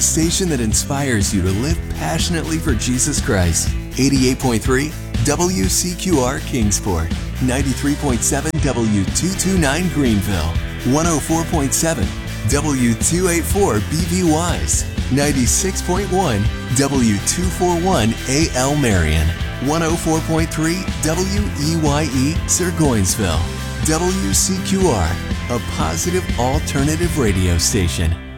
the station that inspires you to live passionately for Jesus Christ. 88.3 WCQR Kingsport, 93.7 W229 Greenville, 104.7 W284 BV Wise, 96.1 W241 AL Marion, 104.3 WEYE Burgosville. WCQR, a positive alternative radio station.